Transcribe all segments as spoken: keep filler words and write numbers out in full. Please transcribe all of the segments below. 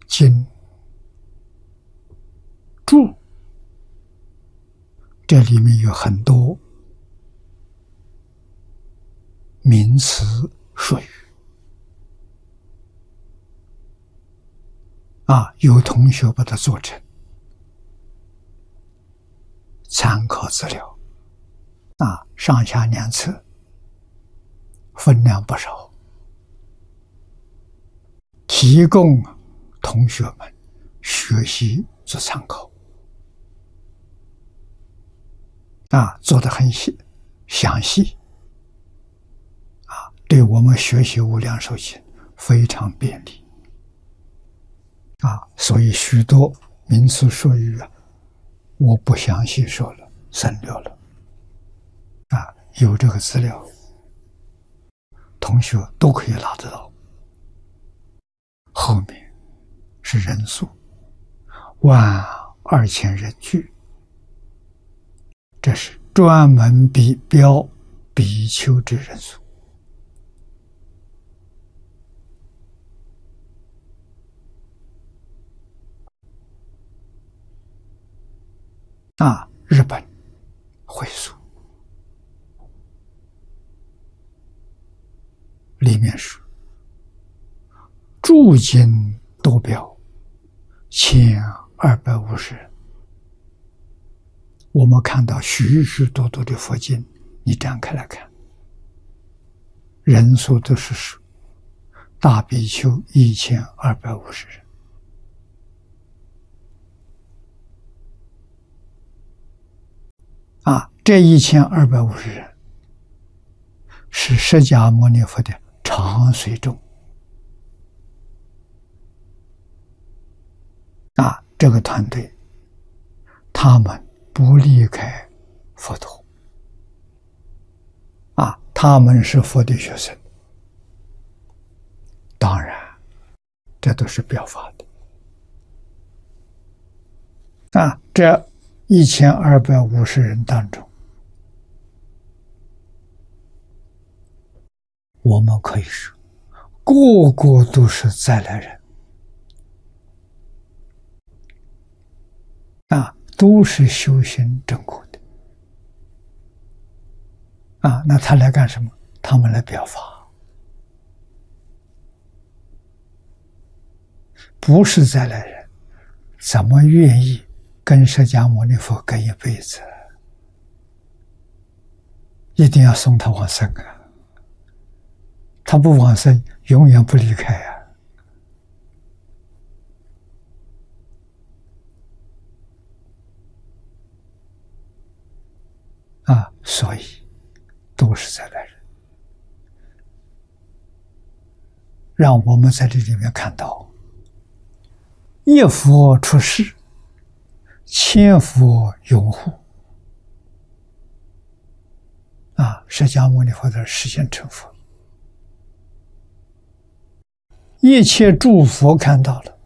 经、注，这里面有很多名词术语啊，有同学把它做成参考资料啊，上下两册，分量不少，提供同学们学习做参考啊，做得很细详细啊，对我们学习无量寿经非常便利啊，所以许多名词术语啊，我不详细说了，省略了啊，有这个资料，同学都可以拿得到。后面是人数，万二千人聚，这是专门比标比丘之人数。啊，日本会数里面说，注经多标千二百五十人。我们看到许许多多的佛经，你展开来看，人数都是数，大比丘一千二百五十人。啊，这一千二百五十人是释迦牟尼佛的常随众啊，这个团队他们不离开佛陀啊，他们是佛的学生，当然这都是表法的啊，这一千二百五十人当中，我们可以说个个都是再来人啊，都是修行正果的啊，那他来干什么？他们来表法，不是再来人，怎么愿意跟释迦牟尼佛跟一辈子？一定要送他往生啊！他不往生，永远不离开啊！啊，所以都是再来人，让我们在这里面看到，一佛出世，千佛拥护啊！释迦牟尼佛的实现成佛，一切诸佛看到了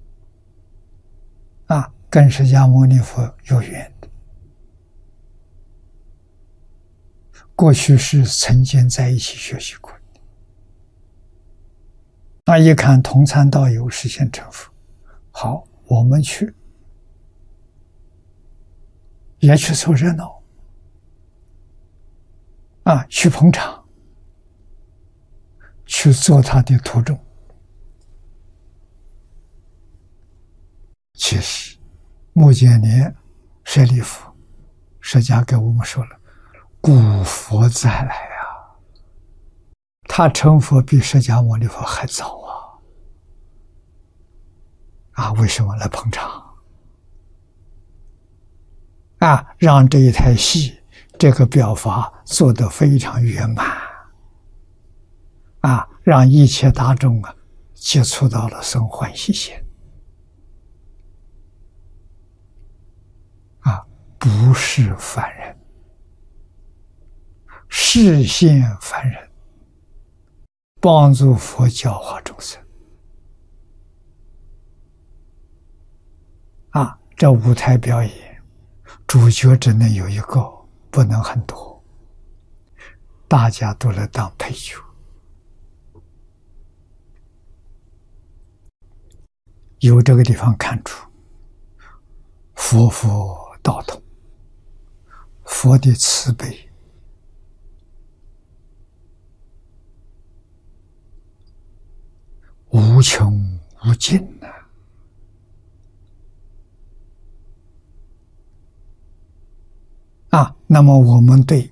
啊，跟释迦牟尼佛有缘的，过去是曾经在一起学习过的，那一看同参道友实现成佛，好，我们去也去凑热闹啊，去捧场，去做他的徒众。其实目犍连、舍利弗、释迦给我们说了，古佛再来啊，他成佛比释迦牟尼佛还早啊！啊，为什么来捧场？啊，让这一台戏，这个表法做得非常圆满，啊，让一切大众啊接触到了生欢喜心，啊，不是凡人，示现凡人，帮助佛教化众生，啊，这舞台表演。主角只能有一个，不能很多，大家都来当配角。 由这个地方看出，佛佛道统，佛的慈悲无穷无尽呐！啊，那么我们对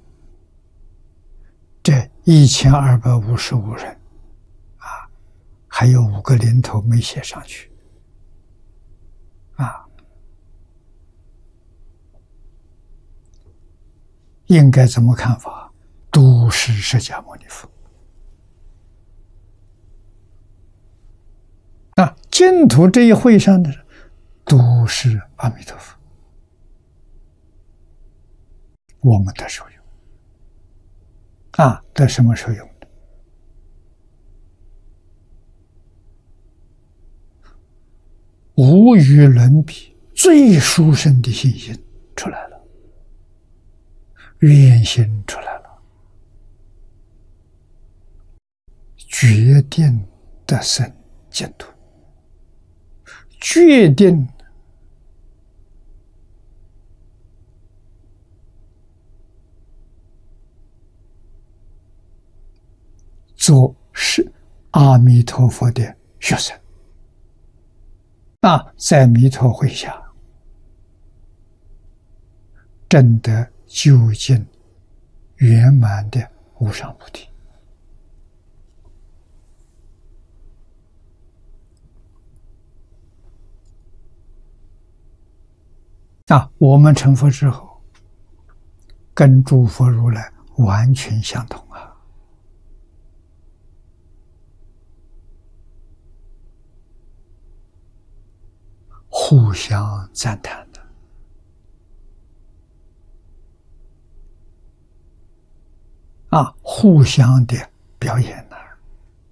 这一千二百五十五人，啊，还有五个零头没写上去，啊，应该怎么看法？都是释迦牟尼佛。啊，净土这一会上的都是阿弥陀佛，我们得受用。啊，得什么受用的？无与伦比，最殊胜的信心出来了，愿心出来了，决定得生净土，决定做是阿弥陀佛的学生啊，在弥陀会下证得究竟圆满的无上菩提。啊，我们成佛之后，跟诸佛如来完全相同啊！互相赞叹的啊，互相的表演呢、啊。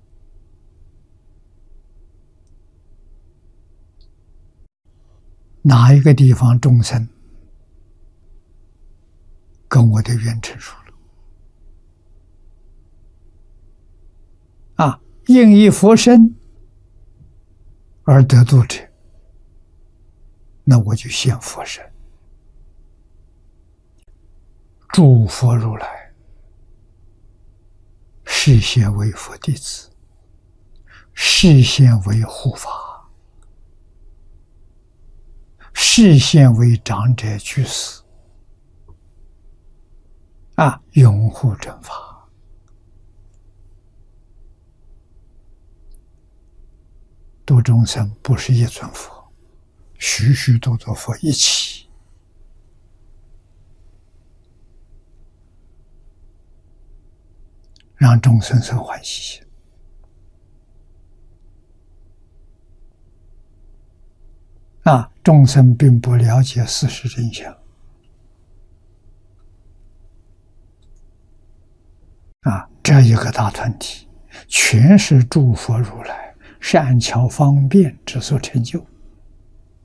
哪一个地方众生跟我的愿成熟了啊，应以佛身而得度者，那我就现佛身，诸佛如来示现为佛弟子，示现为护法，示现为长者居士啊，拥护正法，度众生不是一尊佛，许许多多佛一起，让众生生欢喜心。啊，众生并不了解事实真相，啊，这一个大团体，全是诸佛如来善巧方便之所成就。